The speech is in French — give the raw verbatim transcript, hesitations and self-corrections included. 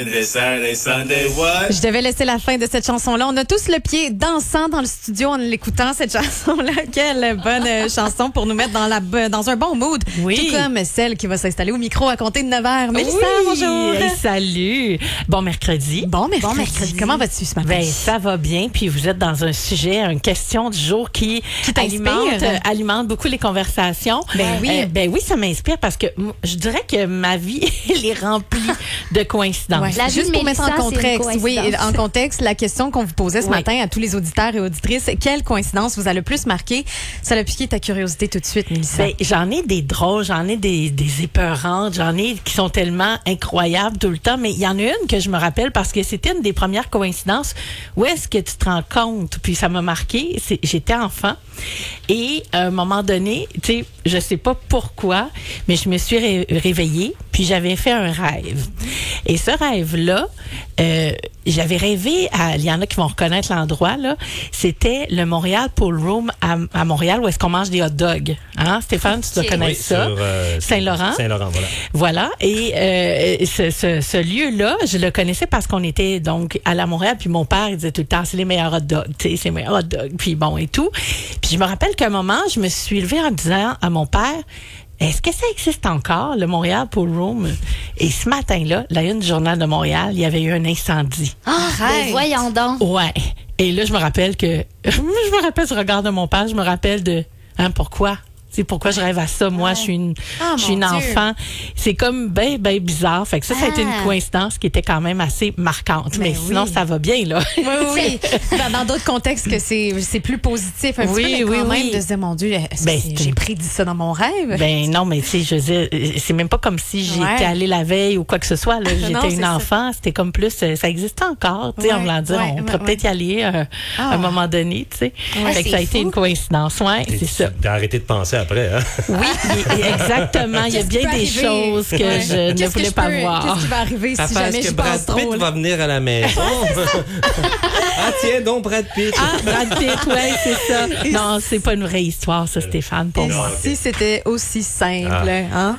in this Saturday, Sunday, what? Je devais laisser la fin de cette chanson-là. On a tous le pied dansant dans le studio en l'écoutant, cette chanson-là. Quelle bonne euh, chanson pour nous mettre dans, la, dans un bon mood. Oui. Tout comme celle qui va s'installer au micro à compter de neuf heures. Mélissa, Oui. bonjour. Hey, salut. Bon mercredi. Bon mercredi. Bon mercredi. Comment vas-tu ce matin? Ben, ça va bien. Puis vous êtes dans un sujet, une question du jour qui, Qui t'inspire? alimente, euh, alimente beaucoup les conversations. Ben oui. Euh, ben oui, ça m'inspire parce que m- je dirais que ma vie, elle est remplie de coïncidences. Ouais. La vie Juste de pour mettre en Mélissa, c'est une contexte, oui, coïncidence. en contexte, la question qu'on vous posait ce Oui. matin à tous les auditeurs et auditrices, quelle coïncidence vous a le plus marqué? Ça a piqué ta curiosité tout de suite, Mélissa. Ben, j'en ai des drôles, j'en ai des, des épeurantes, j'en ai qui sont tellement incroyables tout le temps, mais il y en a une que je me rappelle parce que c'était une des premières coïncidences. Où est-ce que tu te rends compte? Puis ça m'a marqué, c'est, j'étais enfant et à un moment donné, tu sais, je sais pas pourquoi, mais je me suis ré- réveillée puis j'avais fait un rêve. Et ce rêve-là, euh, j'avais rêvé, à, il y en a qui vont reconnaître l'endroit, là, c'était le Montréal Pool Room à, à Montréal où est-ce qu'on mange des hot dogs. Hein? Stéphane, tu dois Ok. connaître Oui, ça. sur, euh, Saint-Laurent. Saint-Laurent, voilà. Voilà. Et euh, ce, ce, ce lieu-là, je le connaissais parce qu'on était donc à la Montréal. Puis mon père, il disait tout le temps, c'est les meilleurs hot dogs. Tu sais, c'est les meilleurs hot dogs. Puis bon, et tout. Puis je me rappelle qu'à un moment, je me suis levée en disant à mon père, est-ce que ça existe encore, le Montréal Pool Room? Et ce matin-là, la une du Journal de Montréal, il y avait eu un incendie. Ah, Arrête. ben voyons donc. Ouais. Et là, je me rappelle que, je me rappelle ce regard de mon père, je me rappelle de, hein, pourquoi? C'est pourquoi je rêve à ça. Moi, je suis une, Ah, je suis une mon Dieu. enfant. C'est comme ben, ben bizarre. Fait que ça, ça a été une Ah. coïncidence qui était quand même assez marquante. Ben Mais sinon, oui. ça va bien, là. Oui, oui, oui. Dans- Dans d'autres contextes que c'est, c'est plus positif un Oui, petit peu, mais oui, quand même oui. de se dire, mon Dieu, est-ce Ben, que c'est j'ai une- prédit ça dans mon rêve? Ben non, mais tu sais, je veux dire, euh, c'est même pas comme si j'étais Ouais. allée la veille ou quoi que ce soit. Là. Non, J'étais c'est une ça. enfant. C'était comme plus, euh, ça existait encore. Tu sais, Ouais, en voulant dire, ouais, on ouais, pourrait ouais. peut-être y aller euh, Ah. à un moment donné, tu sais. Ouais, Fait que c'est ça a été fou. une coïncidence. Ouais, Et c'est ça. T'as arrêté de penser après, hein? Oui, et- exactement. Il y a Qu'est-ce qui bien peut des arriver? choses que Ouais. je ne Qu'est-ce que voulais je pas peux- voir. Qu'est-ce qui va arriver si Papa, jamais est-ce je que pense Brad trop? Pitt là? va venir à la maison? Ah, tiens donc, Brad Pitt. Ah, Brad Pitt, ouais, c'est ça. Non, c'est pas une vraie histoire, ça, Stéphane, pour Et moi. ok. si c'était aussi simple, Ah. hein?